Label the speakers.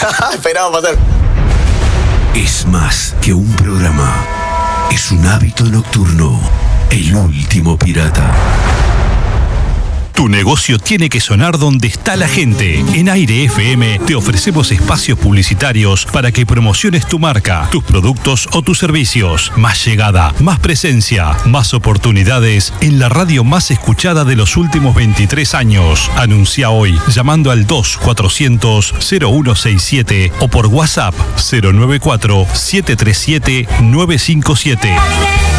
Speaker 1: Esperamos pasar.
Speaker 2: Es más que un programa. Es un hábito nocturno. El último pirata.
Speaker 3: Tu negocio tiene que sonar donde está la gente. En Aire FM te ofrecemos espacios publicitarios para que promociones tu marca, tus productos o tus servicios. Más llegada, más presencia, más oportunidades en la radio más escuchada de los últimos 23 años. Anuncia hoy llamando al 2400-0167 o por WhatsApp 094-737-957.